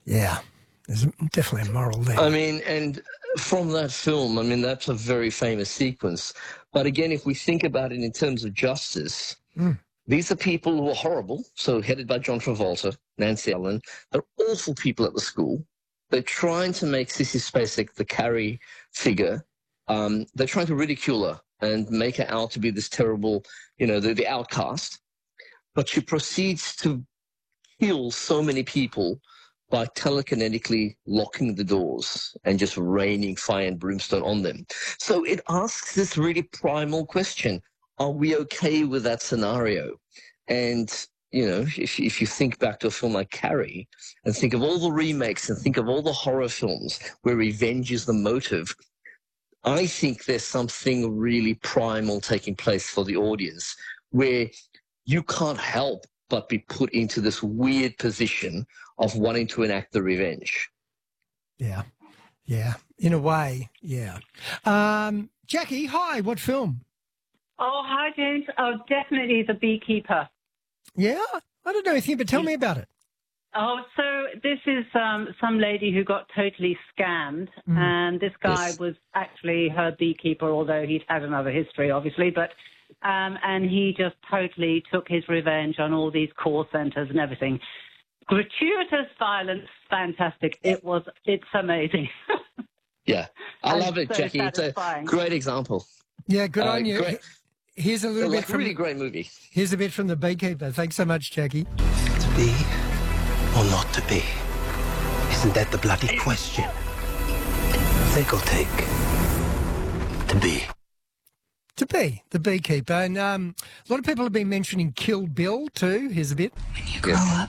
Yeah, there's definitely a moral there. I mean, and from that film, I mean, that's a very famous sequence. But again, if we think about it in terms of justice, Mm. these are people who are horrible. So headed by John Travolta, Nancy Allen, they're awful people at the school. They're trying to make Sissy Spacek the Carrie figure. They're trying to ridicule her and make her out to be this terrible, the outcast. But she proceeds to kill so many people by telekinetically locking the doors and just raining fire and brimstone on them. So it asks this really primal question: are we okay with that scenario? And if you think back to a film like Carrie and think of all the remakes and think of all the horror films where revenge is the motive, I think there's something really primal taking place for the audience where you can't help but be put into this weird position of wanting to enact the revenge. Yeah. Yeah. In a way, yeah. Jackie, hi, what film? Oh, hi, James. Oh, definitely The Beekeeper. Yeah? I don't know anything, but tell me about it. Oh, so this is some lady who got totally scammed, and this guy was actually her beekeeper, although he'd had another history, obviously, but and he just totally took his revenge on all these call centers and everything. Gratuitous violence, fantastic. It's amazing. Yeah, I love it, so Jackie. satisfying. It's a great example. Yeah, good on you. Great. Here's a little bit from really great movie. Here's a bit from The Beekeeper. Thanks so much, Jackie. To be or not to be? Isn't that the bloody question? Think or take? To be. To be, The Beekeeper. And a lot of people have been mentioning Kill Bill too. Here's a bit. When you grow up,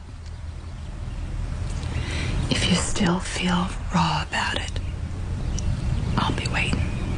if you still feel raw about it, I'll be waiting.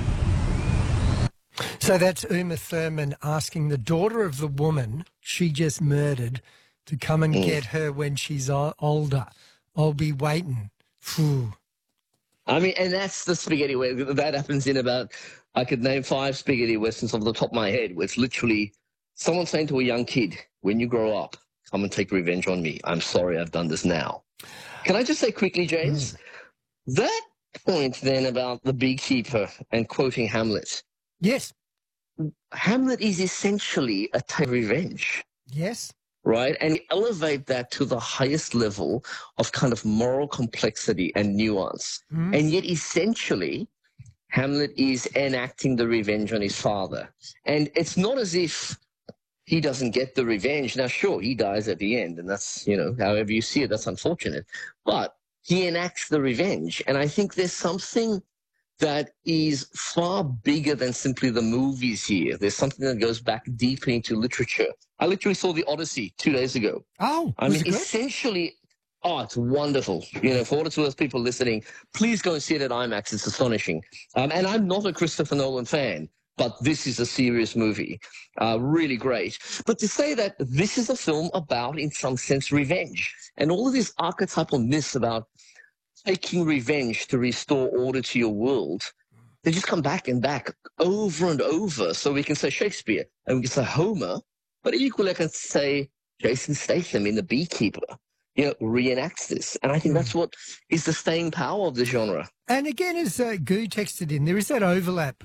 So that's Uma Thurman asking the daughter of the woman she just murdered to come and get her when she's older. I'll be waiting. Phew. I mean, and that's the spaghetti western. That happens in about, I could name 5 spaghetti westerns off the top of my head, where it's literally someone saying to a young kid, when you grow up, come and take revenge on me. I'm sorry I've done this now. Can I just say quickly, James, that point then about the beekeeper and quoting Hamlet. Yes. Hamlet is essentially a tale of revenge. Yes. Right? And you elevate that to the highest level of kind of moral complexity and nuance. And yet essentially, Hamlet is enacting the revenge on his father. And it's not as if he doesn't get the revenge. Now, sure, he dies at the end, and that's, however you see it, that's unfortunate. But he enacts the revenge. And I think there's something that is far bigger than simply the movies here. There's something that goes back deeper into literature. I literally saw The Odyssey 2 days ago. Oh, I mean, essentially, it's wonderful. For what it's worth, people listening, please go and see it at IMAX. It's astonishing. And I'm not a Christopher Nolan fan, but this is a serious movie. Really great. But to say that this is a film about, in some sense, revenge, and all of these archetypal myths about taking revenge to restore order to your world, they just come back and back over and over. So we can say Shakespeare and we can say Homer, but equally I can say Jason Statham in The Beekeeper, reenacts this. And I think that's what is the staying power of the genre. And again, as Goo texted in, there is that overlap.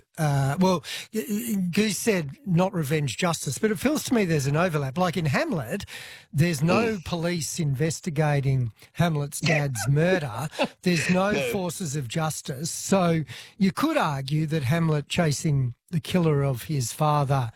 Goo said not revenge, justice, but it feels to me there's an overlap. Like in Hamlet, there's no police investigating Hamlet's dad's murder. There's no forces of justice. So you could argue that Hamlet chasing the killer of his father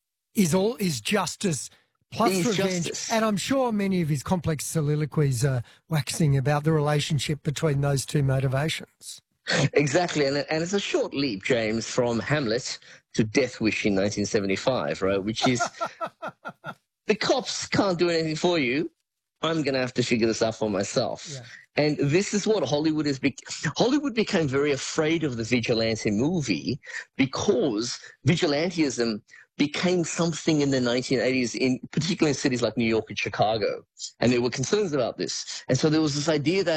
is justice plus revenge. Justice. And I'm sure many of his complex soliloquies are waxing about the relationship between those two motivations. Exactly. And it's a short leap, James, from Hamlet to Death Wish in 1975, right? Which is the cops can't do anything for you. I'm going to have to figure this out for myself. Yeah. And this is what Hollywood has Hollywood became very afraid of the vigilante movie because vigilantism became something in the 1980s, particularly in cities like New York and Chicago. And there were concerns about this. And so there was this idea that